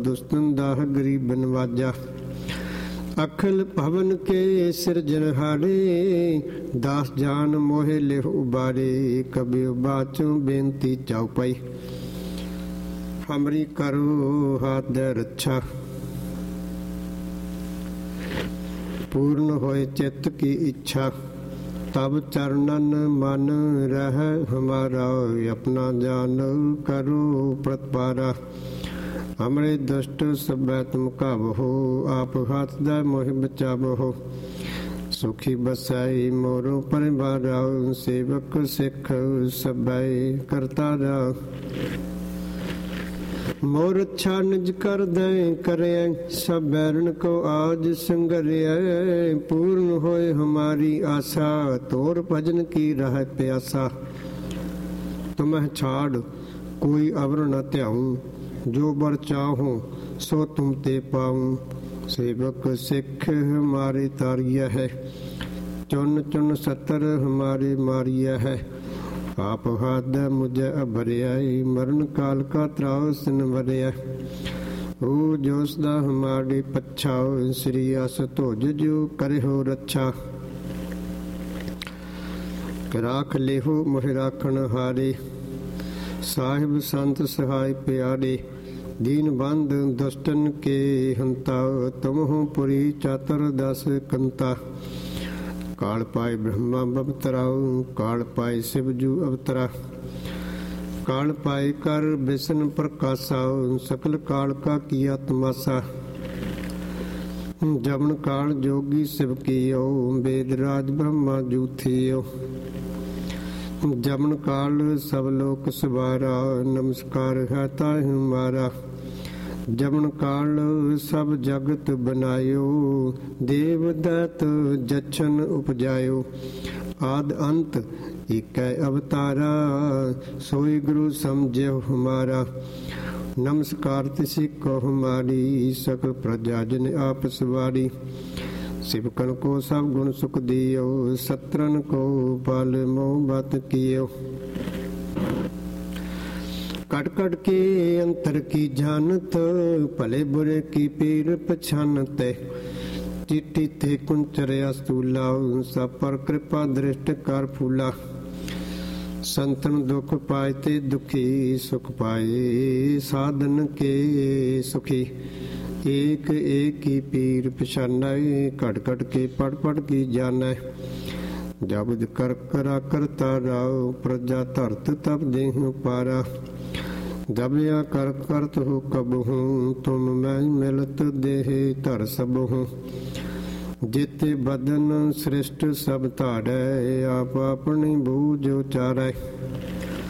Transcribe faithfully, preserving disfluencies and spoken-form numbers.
दुस्तन दाह गरीब नवाजा। अखिल भवन के सिरजनहारे, दास जान मोहे लेह उबारे। कबि बाचो बेनती चाउ पाई, हमरी करो हाथ दे रक्षा। पूर्ण होए चित्त की इच्छा, तब चरणन मन रह हमारा। अपना जान करो प्रतिपारा, हमरे दुष्ट सब तुम काबहो। आप हाथ दा मोहि बचाबहो, सुखी बसाई मोरो परिवार। सेवक सिख सब करतारा, मोर अच्छा निज कर दे करे। सब बैरन को आज संगरिया, पूर्ण होए हमारी आशा। तोर भजन की राह प्यासा, तुम्हें छाड़ कोई अवर न त्याऊं। जो बर चाहूं सो तुम ते पाऊं। सेवक सिख हमारे तारिया है, चुन चुन सतर हमारे मारिया है। आप हाथ मुझे अभरिया, मरण काल का त्रास न भरिया। ओ जोसदा हमारी पछाओ, श्री अस तोज जो करे हो रक्षा। राख लेहो मोहि राखण हारे, साहिब संत सहाय प्यारे। दीन बंद दुष्टन के हंता, तुम हो पुरी चातर दस कंता। काल पाए ब्रह्मा बवतराओ, काल पाए शिवजू अवतरा। काल पाए कर विष्णु प्रकाशा, सकल काल का किया तमाशा। जमन काल जोगी शिव कियो, वेद राज ब्रह्मा जूथियो। जमन काल सब लोक सवारा, नमस्कार है ताहि मारा। जमन काल सब जगत बनायो, देव दैत जछन उपजायो। आद अंत एक अवतारा, सोई गुरु समझो हमारा। नमस्कार तिसी को हमारी, सकल प्रजा जन आप सवारी। शिवकन को सब गुण सुख दियो, सत्रन को पाल मोह बात कियो। कट कट के अंतर की जानत, भले बुरे की पीर पछानत। चिट्ठी थे कुंचरया स्थूला, सब पर कृपा दृष्ट कर फूला। संतन दुख पाए ते दुखी, सुख पाए साधन के सुखी। एक एक की पीर पछाना, कट कट के पढ़ पढ़ की जाना। जब कर करा करता राव, प्रजा धरत तब देह पारा। दबिया कर करत हो कब हूँ, तुम मैं मिलत देह धर सब हूँ। जिते बदन सृष्ट सब धारै, आप अपनी बूझ उचारै।